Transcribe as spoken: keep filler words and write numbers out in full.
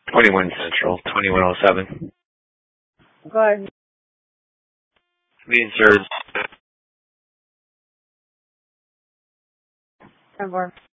twenty-one Central, twenty-one oh seven. Go ahead. Means there's ten four.